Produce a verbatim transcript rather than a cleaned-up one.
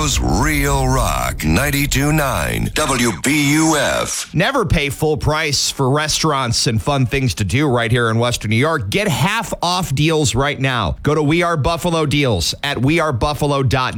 Buffalo's Real Rock ninety-two point nine W B U F. Never pay full price for restaurants and fun things to do right here in Western New York. Get half off deals right now. Go to We Are Buffalo Deals at we are buffalo dot net.